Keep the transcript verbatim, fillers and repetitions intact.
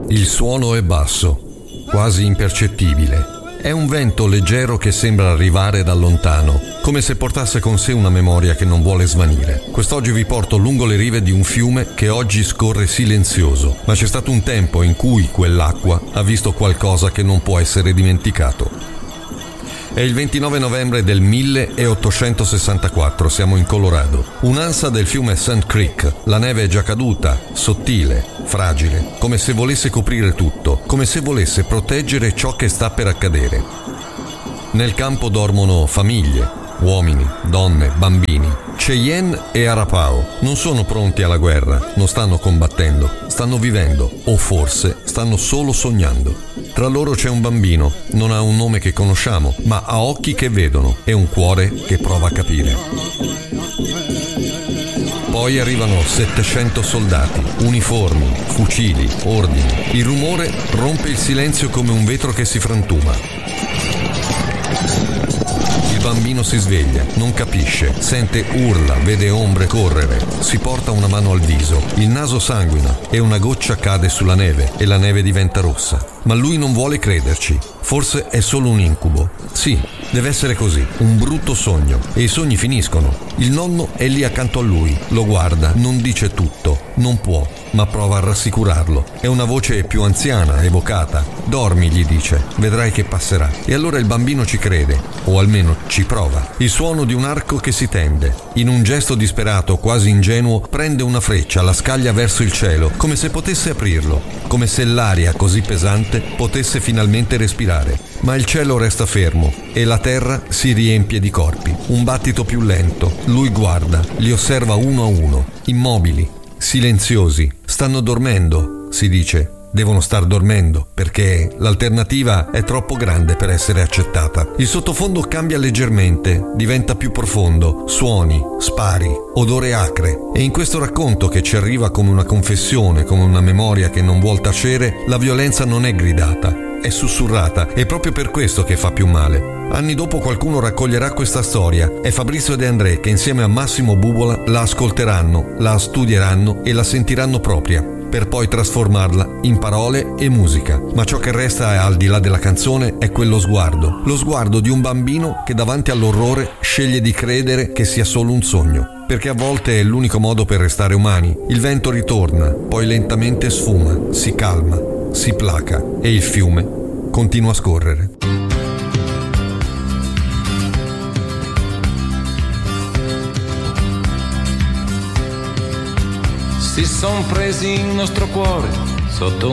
Il suono è basso, quasi impercettibile. È un vento leggero che sembra arrivare da lontano, come se portasse con sé una memoria che non vuole svanire. Quest'oggi vi porto lungo le rive di un fiume che oggi scorre silenzioso, ma c'è stato un tempo in cui quell'acqua ha visto qualcosa che non può essere dimenticato. È il ventinove novembre del milleottocentosessantaquattro, siamo in Colorado. Un'ansa del fiume Sand Creek, la neve è già caduta, sottile, fragile, come se volesse coprire tutto, come se volesse proteggere ciò che sta per accadere. Nel campo dormono famiglie, uomini, donne, bambini. Cheyenne e Arapaho non sono pronti alla guerra, non stanno combattendo, stanno vivendo, o forse stanno solo sognando. Tra loro c'è un bambino, non ha un nome che conosciamo, ma ha occhi che vedono e un cuore che prova a capire. Poi arrivano settecento soldati, uniformi, fucili, ordini. Il rumore rompe il silenzio come un vetro che si frantuma. Il bambino si sveglia, non capisce, sente urla, vede ombre correre, si porta una mano al viso, il naso sanguina e una goccia cade sulla neve e la neve diventa rossa. Ma lui non vuole crederci. Forse è solo un incubo. Sì, deve essere così, un brutto sogno. E i sogni finiscono. Il nonno è lì accanto a lui, lo guarda, non dice tutto, non può, ma prova a rassicurarlo. È una voce più anziana, evocata. Dormi, gli dice, vedrai che passerà. E allora il bambino ci crede, o almeno ci prova. Il suono di un arco che si tende. In un gesto disperato, quasi ingenuo, prende una freccia, la scaglia verso il cielo, come se potesse aprirlo, come se l'aria così pesante potesse finalmente respirare. Ma il cielo resta fermo e la terra si riempie di corpi. Un battito più lento. Lui guarda, li osserva uno a uno, immobili, silenziosi. Stanno dormendo, si dice. Devono star dormendo, perché l'alternativa è troppo grande per essere accettata. Il sottofondo cambia leggermente, diventa più profondo, suoni, spari, odore acre. E in questo racconto che ci arriva come una confessione, come una memoria che non vuol tacere, la violenza non è gridata, è sussurrata, e proprio per questo che fa più male. Anni dopo qualcuno raccoglierà questa storia, è Fabrizio De André che insieme a Massimo Bubola la ascolteranno, la studieranno e la sentiranno propria, per poi trasformarla in parole e musica. Ma ciò che resta al di là della canzone è quello sguardo, lo sguardo di un bambino che davanti all'orrore sceglie di credere che sia solo un sogno, perché a volte è l'unico modo per restare umani. Il vento ritorna, poi lentamente sfuma, si calma, si placa e il fiume continua a scorrere. Si son presi il nostro cuore sotto